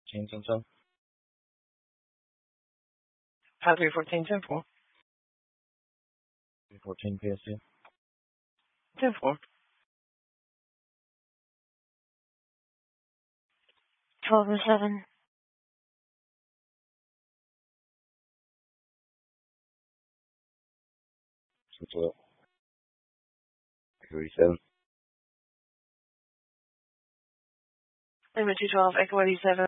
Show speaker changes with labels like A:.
A: 10,
B: 314, 10-4.
A: 314 PS2.
B: 10-4. 12-7.
A: 12. 37.
B: Limit 212, Echo 87.